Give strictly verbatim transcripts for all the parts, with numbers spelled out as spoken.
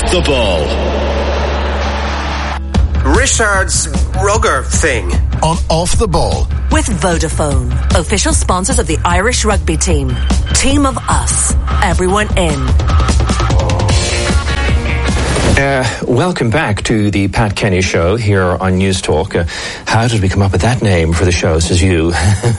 the Ball. Richard's rugger thing. On Off the Ball. With Vodafone, official sponsors of the Irish rugby team. Team of us. Everyone in. Uh, welcome back to the Pat Kenny Show here on News Talk. Uh, how did we come up with that name for the show, says you?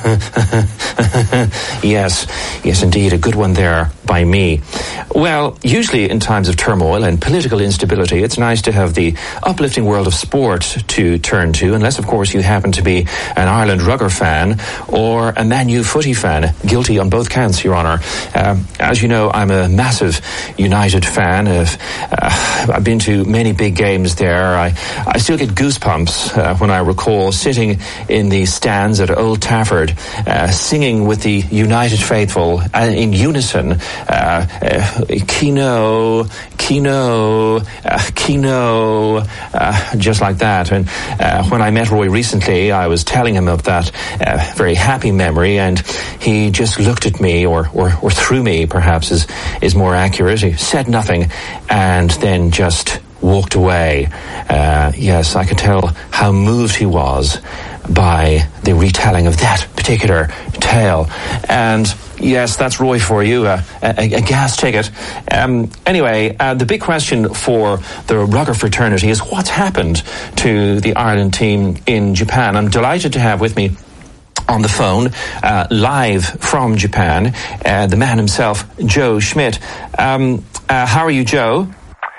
yes, yes indeed, a good one there by me. Well, usually in times of turmoil and political instability, it's nice to have the uplifting world of sport to turn to, unless, of course, you happen to be an Ireland rugger fan or a Man U footy fan. Guilty on both counts, Your Honour. Uh, as you know, I'm a massive United fan. Of, uh, I've been to many big games there. I, I still get goosebumps uh, when I recall sitting in the stands at Old Trafford, uh, singing with the United faithful uh, in unison, uh, uh, Kino, Kino, uh, Kino, uh, just like that. And uh, when I met Roy recently, I was telling him of that uh, very happy memory, and he just looked at me, or, or, or through me, perhaps is, is more accurate. He said nothing, and then just walked away. Uh, yes, I could tell how moved he was by the retelling of that particular tale. And yes, that's Roy for you, uh, a, a gas ticket. Um, anyway, uh, the big question for the rugger fraternity is what's happened to the Ireland team in Japan. I'm delighted to have with me on the phone, uh, live from Japan, uh, the man himself, Joe Schmidt. Um, uh, how are you, Joe?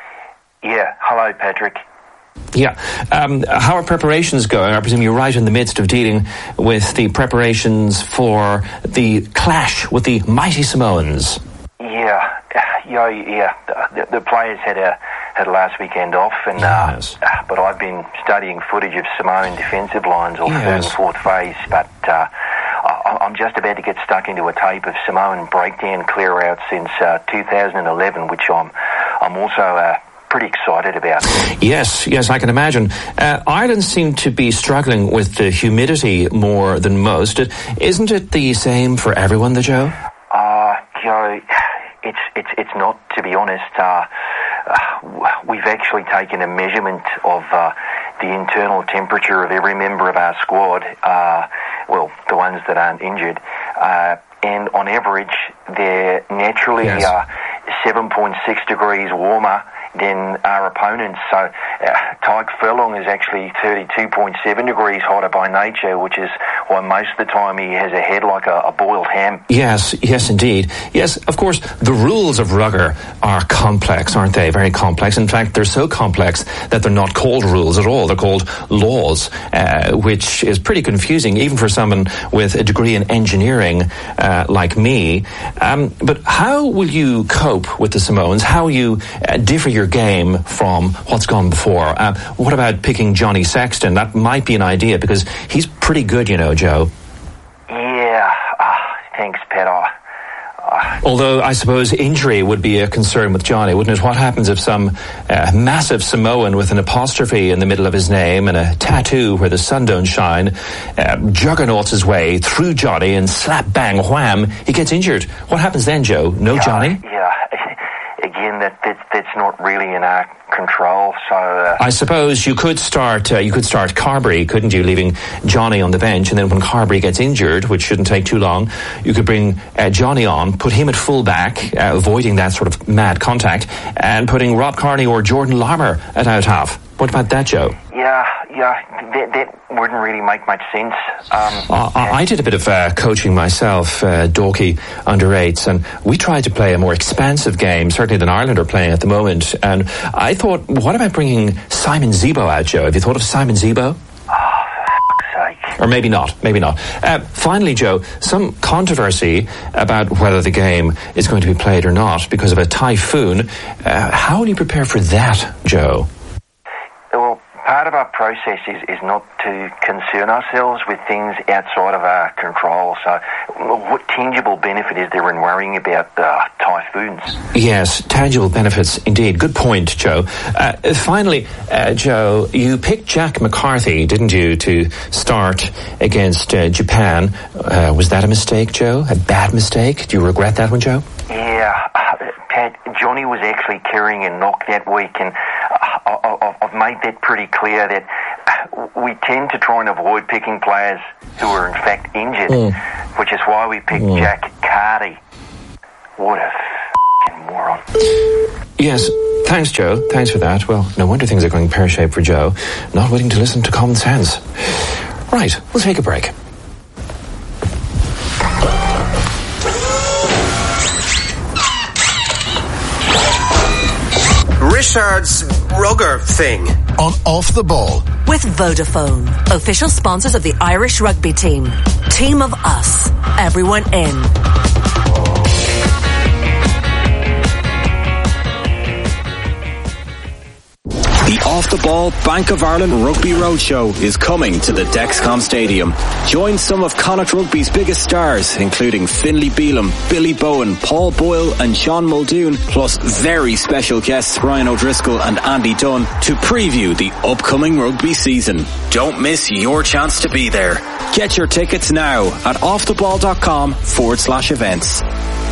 Yeah, hello, Patrick. Yeah. Um, how are preparations going? I presume you're right in the midst of dealing with the preparations for the clash with the mighty Samoans. Yeah, yeah, yeah. The, the players had a had last weekend off, and yes. uh, but I've been studying footage of Samoan defensive lines, or yes. third and fourth phase. But uh, I, I'm just about to get stuck into a tape of Samoan breakdown clear-out since uh, two thousand eleven, which I'm I'm also Uh, pretty excited about. Yes, yes, I can imagine. Uh, Ireland seemed to be struggling with the humidity more than most. Isn't it the same for everyone, the Joe? Uh, Joe, it's it's it's not, to be honest. Uh, uh, we've actually taken a measurement of uh, the internal temperature of every member of our squad. Uh, well, the ones that aren't injured, uh, and on average, they're naturally yes. uh, seven point six degrees warmer than our opponents. So uh, Tyke Furlong is actually thirty-two point seven degrees hotter by nature, which is why most of the time he has a head like a, a boiled ham. Yes, yes indeed. Yes, of course, the rules of rugger are complex, aren't they? Very complex. In fact, they're so complex that they're not called rules at all. They're called laws, uh, which is pretty confusing, even for someone with a degree in engineering uh, like me. Um, but how will you cope with the Samoans? How will you uh, differ your game from what's gone before? Uh, what about picking Johnny Sexton? That might be an idea, because he's pretty good, you know, Joe. Yeah, uh, thanks, Pat. Uh, Although I suppose injury would be a concern with Johnny, wouldn't it? What happens if some uh, massive Samoan with an apostrophe in the middle of his name and a tattoo where the sun don't shine uh, juggernauts his way through Johnny and slap, bang, wham, he gets injured? What happens then, Joe? No yeah, Johnny? Yeah. Again, that, that that's not really in our control. So uh, I suppose you could start uh, you could start Carberry, couldn't you, leaving Johnny on the bench, and then when Carberry gets injured, which shouldn't take too long, you could bring uh, Johnny on, put him at full back, uh, avoiding that sort of mad contact, and putting Rob Kearney or Jordan Larmour at out half. What about that, Joe? Yeah, yeah, that, that wouldn't really make much sense. Um, uh, I, I did a bit of uh, coaching myself, uh, Dorky under eights, and we tried to play a more expansive game, certainly than Ireland are playing at the moment. And I thought, what about bringing Simon Zebo out, Joe? Have you thought of Simon Zebo? Oh, for fuck's sake. Or maybe not, maybe not. Uh, finally, Joe, some controversy about whether the game is going to be played or not because of a typhoon. Uh, how will you prepare for that, Joe? Well, part of our process is, is not to concern ourselves with things outside of our control. So what tangible benefit is there in worrying about uh, typhoons? Yes, tangible benefits indeed. Good point, Joe. Uh, finally, uh, Joe, you picked Jack McCarthy, didn't you, to start against uh, Japan. Uh, was that a mistake, Joe? A bad mistake? Do you regret that one, Joe? Yeah, uh, Kat, Johnny was actually carrying a knock that week, and I, I've made that pretty clear that we tend to try and avoid picking players who are in fact injured, mm. which is why we picked mm. Jack Carty. What a f***ing moron. Yes, thanks, Joe. Thanks for that. Well, no wonder things are going pear-shaped for Joe. Not willing to listen to common sense. Right, we'll take a break. Richard's rugger thing. On Off the Ball. With Vodafone, official sponsors of the Irish rugby team. Team of us. Everyone in. The Off the Ball Bank of Ireland Rugby Roadshow is coming to the Dexcom Stadium. Join some of Connacht Rugby's biggest stars, including Finlay Bealham, Billy Bowen, Paul Boyle and Sean Muldoon, plus very special guests Ryan O'Driscoll and Andy Dunn to preview the upcoming rugby season. Don't miss your chance to be there. Get your tickets now at offtheball.com forward slash events.